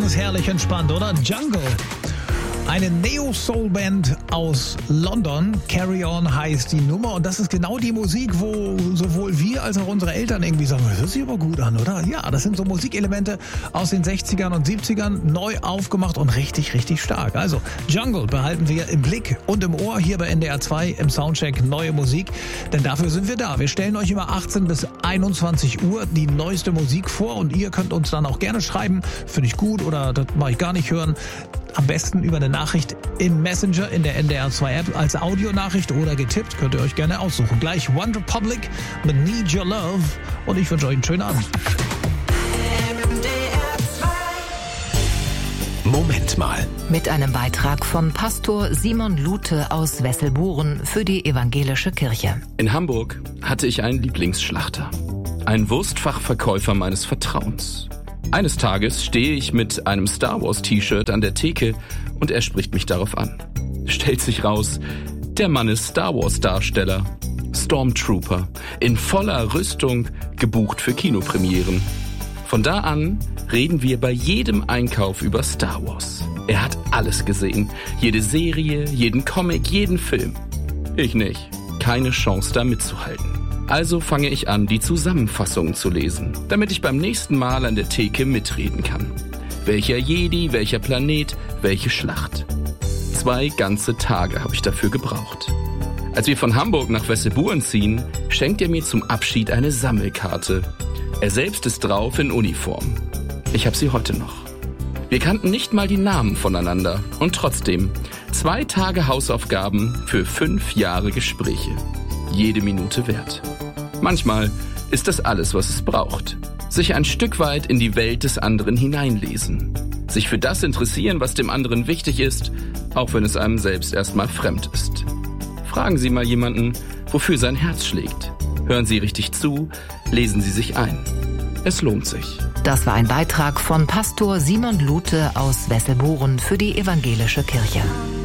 ist herrlich entspannt, oder? Jungle. Eine Neo-Soul-Band aus London. Carry On heißt die Nummer. Und das ist genau die Musik, wo sowohl wir als auch unsere Eltern irgendwie sagen, das hört sich aber gut an, oder? Ja, das sind so Musikelemente aus den 60ern und 70ern, neu aufgemacht und richtig, richtig stark. Also Jungle behalten wir im Blick und im Ohr hier bei NDR 2 im Soundcheck Neue Musik. Denn dafür sind wir da. Wir stellen euch immer 18 bis 21 Uhr die neueste Musik vor. Und ihr könnt uns dann auch gerne schreiben, finde ich gut oder das mache ich gar nicht hören. Am besten über eine Nachricht im Messenger in der NDR 2 App als Audionachricht oder getippt. Könnt ihr euch gerne aussuchen. Gleich One Republic mit Need Your Love. Und ich wünsche euch einen schönen Abend. Moment mal. Mit einem Beitrag von Pastor Simon Lute aus Wesselburen für die Evangelische Kirche. In Hamburg hatte ich einen Lieblingsschlachter. Einen Wurstfachverkäufer meines Vertrauens. Eines Tages stehe ich mit einem Star Wars T-Shirt an der Theke und er spricht mich darauf an. Stellt sich raus, der Mann ist Star Wars Darsteller, Stormtrooper, in voller Rüstung, gebucht für Kinopremieren. Von da an reden wir bei jedem Einkauf über Star Wars. Er hat alles gesehen, jede Serie, jeden Comic, jeden Film. Ich nicht, keine Chance da mitzuhalten. Also fange ich an, die Zusammenfassungen zu lesen, damit ich beim nächsten Mal an der Theke mitreden kann. Welcher Jedi, welcher Planet, welche Schlacht. 2 ganze Tage habe ich dafür gebraucht. Als wir von Hamburg nach Wesselburen ziehen, schenkt er mir zum Abschied eine Sammelkarte. Er selbst ist drauf in Uniform. Ich habe sie heute noch. Wir kannten nicht mal die Namen voneinander und trotzdem 2 Tage Hausaufgaben für 5 Jahre Gespräche. Jede Minute wert. Manchmal ist das alles, was es braucht. Sich ein Stück weit in die Welt des anderen hineinlesen. Sich für das interessieren, was dem anderen wichtig ist, auch wenn es einem selbst erstmal fremd ist. Fragen Sie mal jemanden, wofür sein Herz schlägt. Hören Sie richtig zu, lesen Sie sich ein. Es lohnt sich. Das war ein Beitrag von Pastor Simon Lute aus Wesselburen für die Evangelische Kirche.